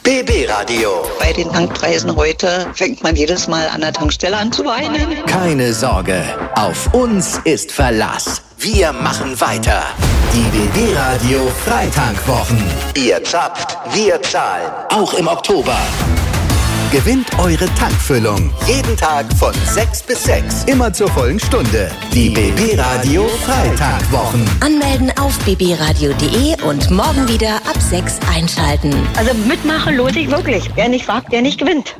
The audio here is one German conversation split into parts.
BB Radio. Bei den Tankpreisen heute fängt man jedes Mal an der Tankstelle an zu weinen. Keine Sorge, auf uns ist Verlass. Wir machen weiter. Die BB Radio Freitankwwochen. Ihr zapft, wir zahlen. Auch im Oktober. Gewinnt eure Tankfüllung. Jeden Tag von 6 bis 6. Immer zur vollen Stunde. Die BB Radio Freitankwwochen. Anmelden auf bbradio.de und morgen wieder ab 6 einschalten. Also mitmachen lohnt sich wirklich. Wer nicht fragt, der nicht gewinnt.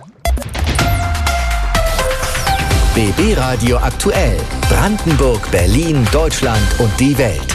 BB Radio aktuell. Brandenburg, Berlin, Deutschland und die Welt.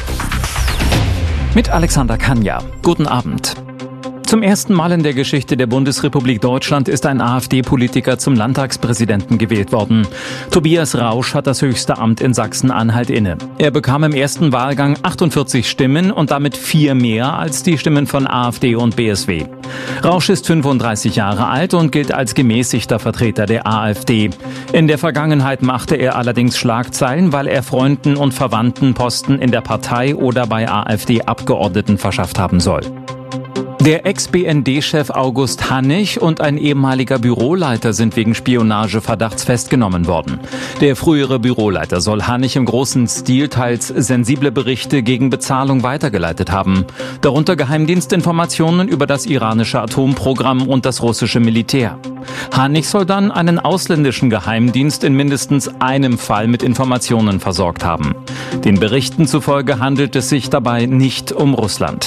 Mit Alexander Kanja. Guten Abend. Zum ersten Mal in der Geschichte der Bundesrepublik Deutschland ist ein AfD-Politiker zum Landtagspräsidenten gewählt worden. Tobias Rausch hat das höchste Amt in Sachsen-Anhalt inne. Er bekam im ersten Wahlgang 48 Stimmen und damit 4 mehr als die Stimmen von AfD und BSW. Rausch ist 35 Jahre alt und gilt als gemäßigter Vertreter der AfD. In der Vergangenheit machte er allerdings Schlagzeilen, weil er Freunden und Verwandten Posten in der Partei oder bei AfD-Abgeordneten verschafft haben soll. Der Ex-BND-Chef August Hannig und ein ehemaliger Büroleiter sind wegen Spionageverdachts festgenommen worden. Der frühere Büroleiter soll Hannig im großen Stil teils sensible Berichte gegen Bezahlung weitergeleitet haben. Darunter Geheimdienstinformationen über das iranische Atomprogramm und das russische Militär. Hannig soll dann einen ausländischen Geheimdienst in mindestens einem Fall mit Informationen versorgt haben. Den Berichten zufolge handelt es sich dabei nicht um Russland.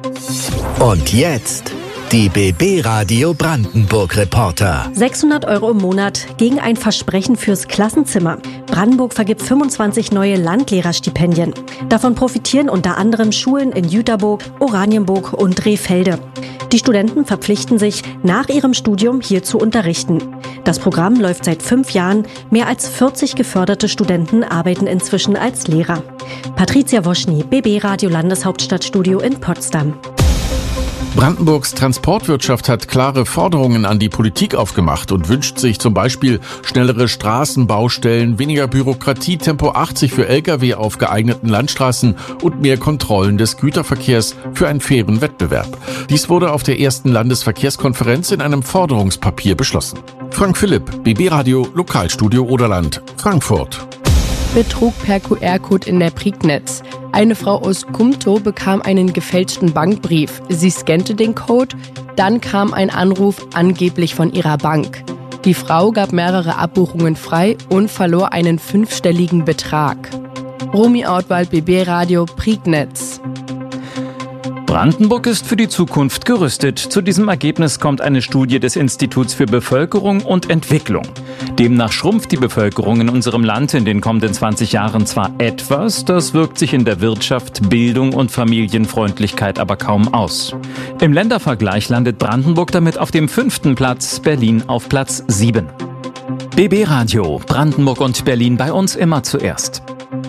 Und jetzt die BB Radio Brandenburg Reporter. 600 € im Monat gegen ein Versprechen fürs Klassenzimmer. Brandenburg vergibt 25 neue Landlehrerstipendien. Davon profitieren unter anderem Schulen in Jüterburg, Oranienburg und Rehfelde. Die Studenten verpflichten sich, nach ihrem Studium hier zu unterrichten. Das Programm läuft seit 5 Jahren. Mehr als 40 geförderte Studenten arbeiten inzwischen als Lehrer. Patricia Woschny, BB Radio Landeshauptstadtstudio in Potsdam. Brandenburgs Transportwirtschaft hat klare Forderungen an die Politik aufgemacht und wünscht sich zum Beispiel schnellere Straßenbaustellen, weniger Bürokratie, Tempo 80 für Lkw auf geeigneten Landstraßen und mehr Kontrollen des Güterverkehrs für einen fairen Wettbewerb. Dies wurde auf der ersten Landesverkehrskonferenz in einem Forderungspapier beschlossen. Frank Philipp, BB Radio, Lokalstudio Oderland, Frankfurt. Betrug per QR-Code in der Prignitz. Eine Frau aus Kumto bekam einen gefälschten Bankbrief. Sie scannte den Code, dann kam ein Anruf angeblich von ihrer Bank. Die Frau gab mehrere Abbuchungen frei und verlor einen 5-stelligen Betrag. Romy Outwald, BB Radio, Prignitz. Brandenburg ist für die Zukunft gerüstet. Zu diesem Ergebnis kommt eine Studie des Instituts für Bevölkerung und Entwicklung. Demnach schrumpft die Bevölkerung in unserem Land in den kommenden 20 Jahren zwar etwas, das wirkt sich in der Wirtschaft, Bildung und Familienfreundlichkeit aber kaum aus. Im Ländervergleich landet Brandenburg damit auf dem 5. Platz, Berlin auf Platz 7. BB Radio, Brandenburg und Berlin bei uns immer zuerst.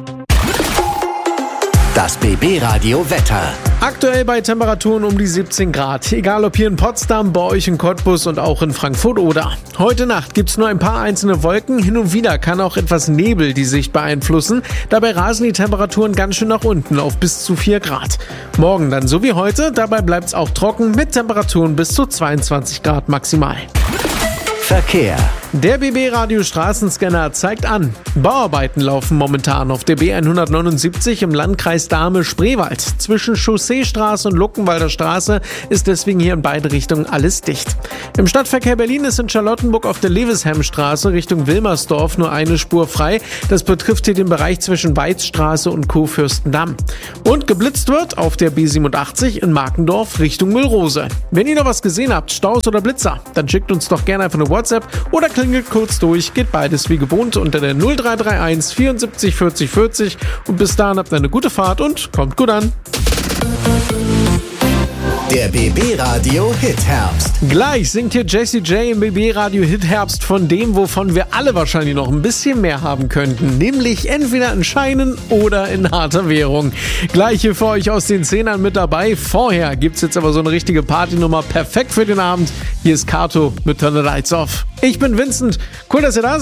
Das BB Radio Wetter. Aktuell bei Temperaturen um die 17 Grad. Egal ob hier in Potsdam, bei euch in Cottbus und auch in Frankfurt-Oder. Heute Nacht gibt's nur ein paar einzelne Wolken. Hin und wieder kann auch etwas Nebel die Sicht beeinflussen. Dabei rasen die Temperaturen ganz schön nach unten auf bis zu 4 Grad. Morgen dann so wie heute. Dabei bleibt's auch trocken mit Temperaturen bis zu 22 Grad maximal. Verkehr. Der BB-Radio Straßenscanner zeigt an. Bauarbeiten laufen momentan auf der B179 im Landkreis Dahme-Spreewald. Zwischen Chausseestraße und Luckenwalder Straße ist deswegen hier in beide Richtungen alles dicht. Im Stadtverkehr Berlin ist in Charlottenburg auf der Leveshemstraße Richtung Wilmersdorf nur eine Spur frei. Das betrifft hier den Bereich zwischen Weizstraße und Kurfürstendamm. Und geblitzt wird auf der B87 in Markendorf Richtung Müllrose. Wenn ihr noch was gesehen habt, Staus oder Blitzer, dann schickt uns doch gerne einfach eine WhatsApp oder klingelt kurz durch, geht beides wie gewohnt unter der 0331 74 40 40 und bis dahin habt eine gute Fahrt und kommt gut an. Der BB Radio Hit Herbst. Gleich singt hier Jessie J im BB Radio Hit Herbst von dem, wovon wir alle wahrscheinlich noch ein bisschen mehr haben könnten, nämlich entweder in Scheinen oder in harter Währung. Gleich hier für euch aus den 10ern mit dabei. Vorher gibt's jetzt aber so eine richtige Partynummer, perfekt für den Abend. Hier ist Kato mit Turn the Lights Off. Ich bin Vincent, cool, dass ihr da seid.